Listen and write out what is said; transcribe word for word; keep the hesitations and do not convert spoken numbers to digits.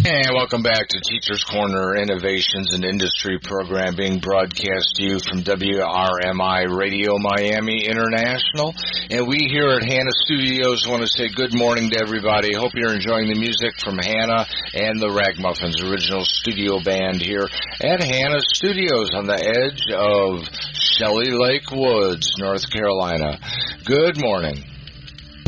And welcome back to Teachers Corner Innovations and Industry Program, being broadcast to you from W R M I Radio Miami International. And we here at Hannah Studios want to say good morning to everybody. Hope you're enjoying the music from Hannah and the Ragmuffins, original studio band here at Hannah Studios on the edge of Shelley Lake Woods, North Carolina. Good morning.